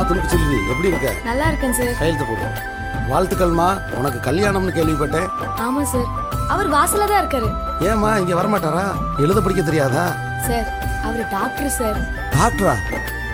துணுக்கு செல்வி, எப்படி இருக்க? நல்லா இருக்கேன் சார். கையெழுத்து போடு. வாழ்த்துக்கள்மா, உனக்கு கல்யாணம்னு கேள்விப்பட்டேன். ஆமா சார், அவர் வாசல்ல தான் இருக்காரு. ஏமா இங்க வரமாட்டாரா? எழுத படிக்க தெரியாதா? சார், அவர் டாக்டர் சார். டாக்டரா?